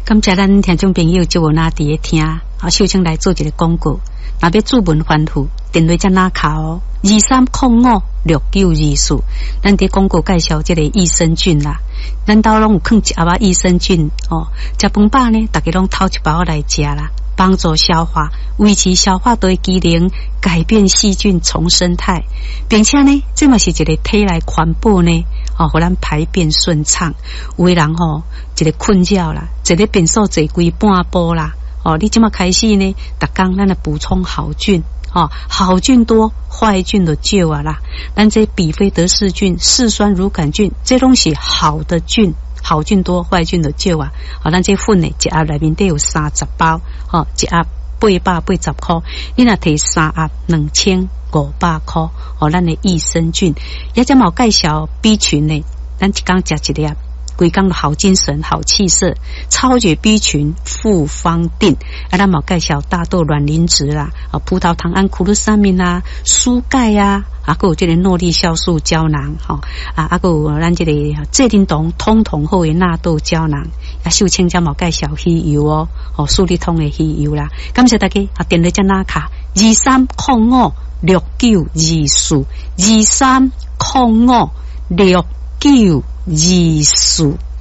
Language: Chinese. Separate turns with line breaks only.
感谢咱听众朋友就有那伫咧听，秀清来做一个广告。若要注文反复，电话才哪卡哦，23056924。咱伫广告介绍这个益生菌啦，咱兜拢有放一盒益生菌哦。食饭饱呢，大家拢偷一包来食啦，帮助消化，维持消化道机能，改变细菌重生态，并且呢，这嘛是一个体内环保呢。哦，互咱排便顺畅。有的人吼，一个困扰啦，一个便所坐规半晡啦。哦，你即马开始呢，逐工咱来补充好菌。哦，好菌多，坏菌就少啊啦。咱这比菲德氏菌、嗜酸乳杆菌，这拢是好的菌，好菌多，坏菌就少啊。哦，咱这粉呢，一盒内面得有30包，哦，一盒880块，你若摕3盒2500块，哦，咱的益生菌，也只毛介绍 B 群呢，咱一工食一粒。规工好精神、好气色，超绝 B 群复方定，咱冇介绍大豆卵磷脂啦，葡萄糖胺库鲁沙明啦，蔬钙啊，还有这个诺丽酵素胶囊，还有咱这个蔗丁酮通通好的纳豆胶囊，秀清才冇介绍鱼油哦，素利通的鱼油啦，感谢大家，电话只哪卡23056924，23056924。